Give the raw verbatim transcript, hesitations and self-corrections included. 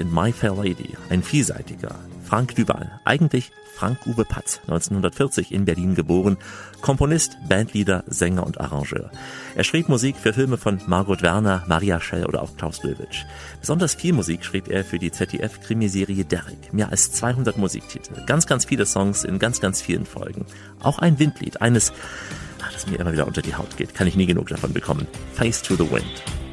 in My Fair Lady, ein vielseitiger Frank Duval, eigentlich Frank-Uwe Patz, neunzehnhundertvierzig in Berlin geboren, Komponist, Bandleader, Sänger und Arrangeur. Er schrieb Musik für Filme von Margot Werner, Maria Schell oder auch Klaus Billwitsch. Besonders viel Musik schrieb er für die Z D F-Krimiserie Derrick. Mehr als zweihundert Musiktitel, ganz, ganz viele Songs in ganz, ganz vielen Folgen. Auch ein Windlied, eines, das mir immer wieder unter die Haut geht, kann ich nie genug davon bekommen. Face to the Wind.